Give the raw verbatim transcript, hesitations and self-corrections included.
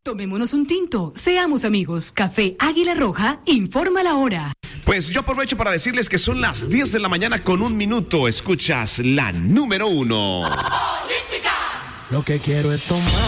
Tomémonos un tinto, seamos amigos. Café Águila Roja, informa la hora. Pues yo aprovecho para decirles que son las diez de la mañana con un minuto. Escuchas la número uno. Lo que quiero es tomar.